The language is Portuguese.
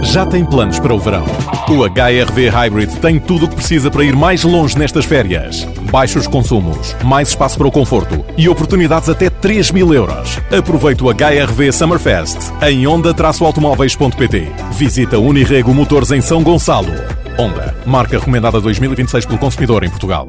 já tem planos para o verão. O HR-V Hybrid tem tudo o que precisa para ir mais longe nestas férias. Baixos consumos, mais espaço para o conforto e oportunidades até 3.000 euros. Aproveite o HR-V Summerfest em Honda-automóveis.pt. Visita Unirrego Motores em São Gonçalo. Honda, marca recomendada 2026 pelo consumidor em Portugal.